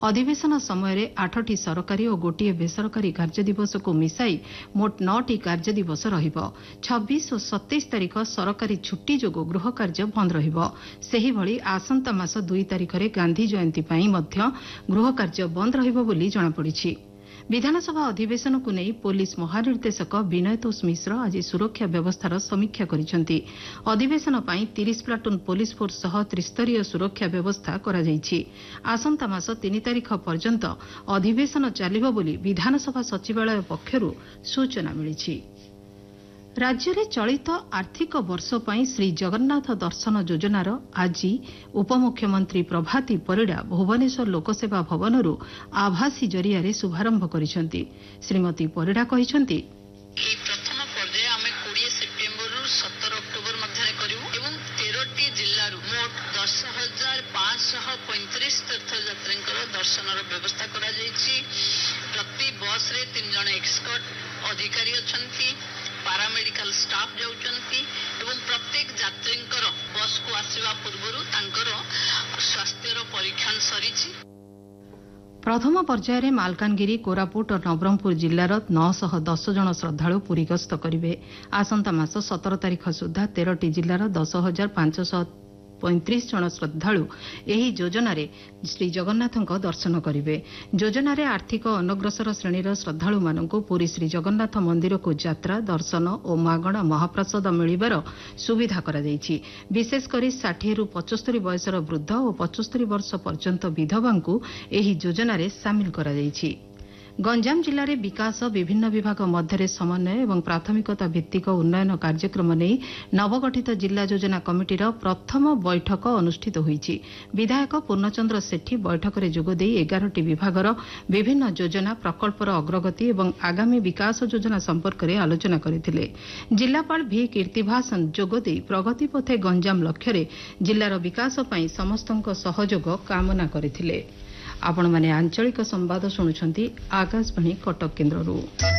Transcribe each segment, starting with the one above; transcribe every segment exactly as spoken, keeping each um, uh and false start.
अधिवेशन समय आठटी सरकारी और गोटे बेसरकारी कार्यदिवस को मिसाई मोट नौटी कार्यदिवस रहिबो। छब्बीस और सत्ताईस तारिख सरकारी छुट्टी जोगु गृह कार्य बंद रहिबो। सेहिभଳି आसंता मास दुई तारिखरे गांधी जयंती पई मध्य गृह कार्य बंद रहिबो बोली जणापड़िछि। विधानसभा अधिवेशन को नहीं पुलिस महानिर्देशक विनयतोष मिश्र आज सुरक्षा व्यवस्थार समीक्षा करिसेंति। अधिवेशन पई तीस प्लाटून पुलिस फोर्स सह त्रिस्तरीय सुरक्षा व्यवस्था करा जायछि। आसंता मास तीन तारिख पर्यंत अधिवेशन चलिबो बोली विधानसभा सचिवालय पक्षरु सूचना मिलिछि। राज्य में चलित आर्थिक वर्ष पई श्री जगन्नाथ दर्शन योजनार आज उपमुख्यमंत्री प्रभाती परिड़ा भुवनेश्वर लोकसेवा भवनरू आभासी जरिया शुभारंभ करिसेंति। श्रीमती परिड़ा कहिसेंति प्रथम पर्याय आमे बीस सेप्टेम्बर रु सत्रह अक्टोबर मध्य करिवु एवं तेरह जिल्लारू मोट दस हजार पाँच सौ पैंतीस तीर्थयात्रींकर दर्शनर व्यवस्था करा जायछि। प्रति बस रे तीन जण एक्सपर्ट अधिकारी अछंती, पारामेडिकल स्टाफ जाउचंती एवं प्रत्येक यात्रींकर बस को आसीबा पूर्वरु तांकर स्वास्थ्यर परीक्षण सरिछि। प्रथम पर्यायर मालकानगिरी, कोरापुट और नवरंगपुर जिल्लार नौ सौ दस जन श्रद्धालु पुरी गस्त करिवे। आसंता मास सत्रह तारिख सुधा तेरह जिल्लार दस हजार पांच सौ पैंतीस जन श्रद्धालु एही योजन श्री जगन्नाथ दर्शन करेंगे। योजन आर्थिक अनग्रसर श्रेणीर श्रद्धालु मानक पुरी श्री जगन्नाथ मंदिर को यात्रा दर्शन और मागणा महाप्रसाद मिलिबार सुविधा करा जायछि। विशेषकर षाठी रु पचस्तरी बयसर वृद्ध और पचस्तरी वर्ष पर्यंत विधवा को एही योजन सामिल करा जायछि। गंजाम जिले में विकास विभिन्न विभाग मध्य समन्वय और प्राथमिकता भित्तिक उन्नयन कार्यक्रम नहीं नवगठित जिला योजना कमिटीर प्रथम बैठक अनुष्ठित होईछि। विधायक पूर्णचंद्र सेठी बैठक में जोगदे एगारटी विभागर विभिन्न योजना प्रकल्पर अग्रगति और आगामी विकास योजना संपर्क में आलोचना करथिले। जिलापाल भी कीर्तिभासन जोगदे प्रगति पथे गंजाम लक्ष्य जिलार विकास पई समस्तक सहयोग कामना करथिले। आपण माने आंचलिक संवाद शुणुछंती आकाशवाणी कटक केन्द्ररू।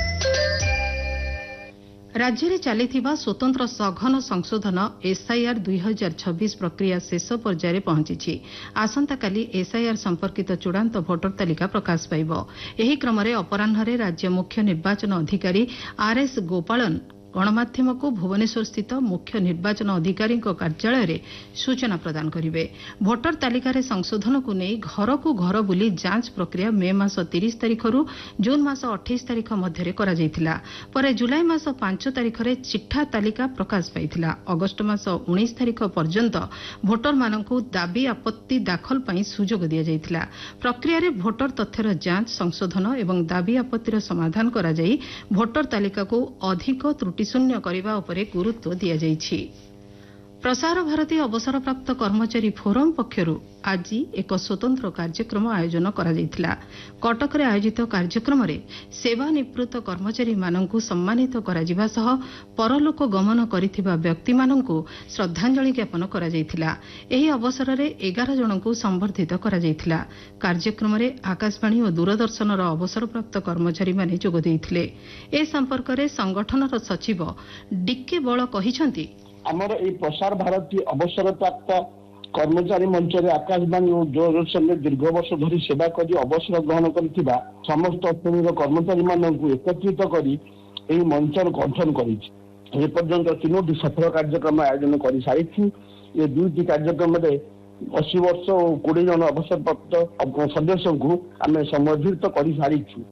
राज्य में चलिथिबा स्वतंत्र सघन संशोधन एसआईआर दुई हजार छब्बीस प्रक्रिया शेष पर्यायर पहुंची। आसंता काली एसआईआर संपर्कित चूड़ांत भोटर तालिका प्रकाश पाइब। एही क्रम में अपराह्न राज्य मुख्य निर्वाचन अधिकारी आरएस गोपालन गणमाध्यम को भुवनेश्वर स्थित मुख्य निर्वाचन अधिकारी कार्यालय में सूचना प्रदान करेंगे। भोटर तालिकार संशोधन को नहीं घर को घर बुली जांच प्रक्रिया मे मास तीस तारिख रु जून मास अठाईस तारिख मध्य करा जायथिला। परे जुलाई मास पांच तारिख रे चिठा तालिका प्रकाश पाइथिला। अगस्ट मास उन्नीस तारिख पर्यंत भोटर मानकु दाबी आपत्ति दाखल पई सुजोग दिया जायथिला। प्रक्रिया रे भोटर तथ्यर जांच संशोधन एवं दाबी आपत्तिर समाधान करा जाई भोटर तालिका को अधिक त्रुटि शून्य करने उपरे गुरुत्व दिया जायछि। प्रसार भारती अवसरप्राप्त कर्मचारी फोरम पक्षरु आज एक स्वतंत्र कार्यक्रम आयोजन करा जायथिला। कटक रे आयोजित कार्यक्रम रे सेवानिवृत्त कर्मचारी माननकु सम्मानित करा जिबा सह परलोक गमन करिथिबा व्यक्ति माननकु श्रद्धांजलि ज्ञापन करा जायथिला। एही अवसर रे ग्यारह जनकु संबर्धित करा जायथिला। कार्यक्रम रे आकाशवाणी और दूरदर्शनर अवसरप्राप्त कर्मचारी माने जोग देइथिले। ए संपर्क रे संगठनर सचिव डीके बळ कहिसंती आमर ए प्रसार भारती अवसर प्राप्त कर्मचारी मंच आकाशवाणी और दूरदर्शन में दीर्घ वर्ष धरी सेवा करी अवसर ग्रहण करथिबा समस्त श्रेणीर कर्मचारी मानकु एकत्रित करी एही मंच गठन करिछि। ए पर्यंत तीनोटी सफल कार्यक्रम आयोजन करि सारिछि। ये दुईटी कार्यक्रम में अस्सी वर्ष और बीस जन अवसर प्राप्त सदस्य को आम संबर्धित करि सारिछु।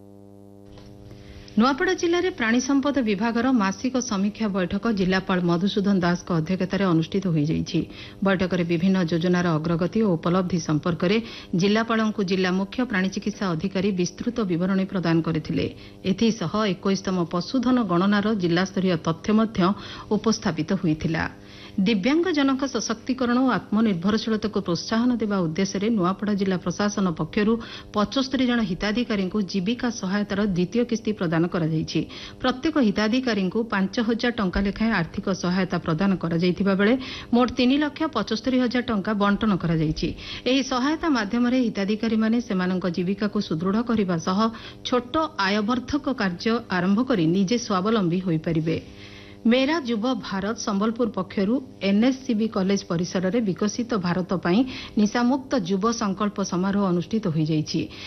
नुआपड़ा जिले में प्राणी संपद विभागर मासिक समीक्षा बैठक जिलापाल मधुसूदन दास अध्यक्षतार अनुष्ठित हो जाइछि। बैठक में विभिन्न योजनार अग्रगति और उपलब्धि संपर्क में जिलापाल को जिला मुख्य प्राणी चिकित्सा अधिकारी विस्तृत विवरणी प्रदान करथिले। एथिसह इक्कीसतम पशुधन गणनार जिलास्तरीय तथ्य उपस्थापित होइथिला। दिव्यांग जनक सशक्तिकरण और आत्मनिर्भरशीलता को प्रोत्साहन देवा उद्देश्य नुआपड़ा जिला प्रशासन पक्षरु पचस्तरी जन हिताधिकारी को जीविका सहायतार द्वितीय किस्ती प्रदान करा जायछि। प्रत्येक हिताधिकारी को पांच हजार टंका लेखाएं आर्थिक सहायता प्रदान करा जायथिबा बेले मोट तीन लाख पचस्तरी हजार टंका बंटन करा जायछि। एही सहायता माध्यम हिताधिकारी माने सेमानक जीविका को सुदृढ़ करने सह छोट आयवर्धक कार्य आरंभ कर निजे स्वावलंबी होई परिबे। मेरा युव भारत संबलपुर पक्षरु एनएससीबी कॉलेज परिसर में विकसित भारत पई निशामुक्त युव संकल्प समारोह अनुष्ठित हो जाइछि।